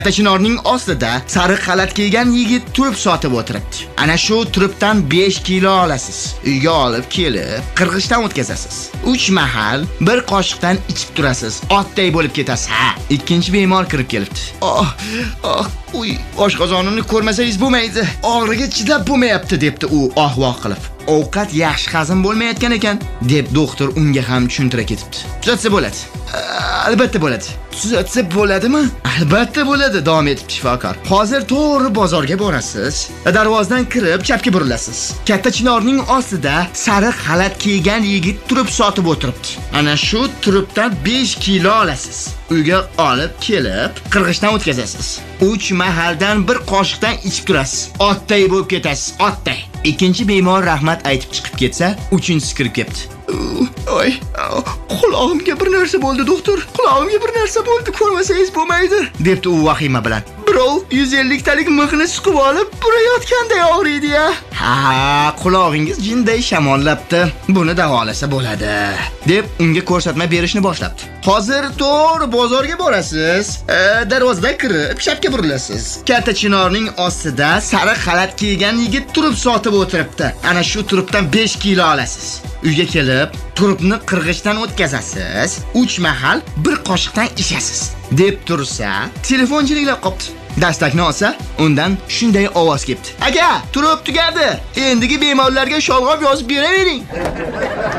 Chinorning ostida sariq xalat kiygan yigit turib sotib o'tiribdi. Ana shu turibdan 5 kilo olasiz. Uyga olib kelib, qirg'ichdan o'tkazasiz. 3 mahal bir qoshiqdan ichib turasiz. Otday bo'lib ketasiz. Ha, ikkinchi bemor kirib kelibdi. Uy, oshqozonimni ko'rmasangiz bo'lmaydi. Og'riga chidab bo'lmayapti, debdi u ohvoq qilib. Ovqat yaxshi hazm bo'lmayotgan ekan, deb doktor unga ham tushuntira ketibdi. Tuzatsa bo'ladi. Albatta bo'ladi. Tuzatsa bo'ladimi? Albatta bo'ladi, davom etibdi shifokor. Hozir to'g'ri bozorga borasiz. Darvozadan kirib chapga burilasiz. Katta chinorning ostida sariq xalat kiygan yigit turib sotib o'tiribdi. Ana shu turibdan 5 kilo olasiz. Uyga olib kelib, qirg'ichdan o'tkazasiz. 3 mahaldan bir qoshiqdan ichib turasiz. Otday bo'lib ketasiz, otday. Ikkinchi bemor rahmat aytib chiqib ketsa, uchinchisi kirib kelibdi. Oy, qulog'imga bir narsa bo'ldi, doktor. Qulog'imga bir narsa bo'ldi, ko'rmasangiz bo'lmaydi, debdi u vahima bilan. Birov 150 talik mixni suqib olib, burayotganday og'riydi-ya. Ha, qulog'ingiz jinday shamollabdi. Buni davolasa bo'ladi, deb unga ko'rsatma berishni boshlabdi. Hozir to'g'ri bozorga borasiz. Darvozadan kirib, chapga burilasiz. Katta chinorning ostida sariq xalat kiygan yigit turib sotib o'tiribdi. Ana shu turibdan 5 kilo olasiz. Uyga kelib, turibni qirg'ichdan o'tkazasiz. 3 mahal bir qoshiqdan ichasiz, deb tursa, telefon jiringlab qopti. Dastakni olsa, undan shunday ovoz kelibdi. Aka, turib tugadi. Endigi bemorlarga sholg'om yozib beravering.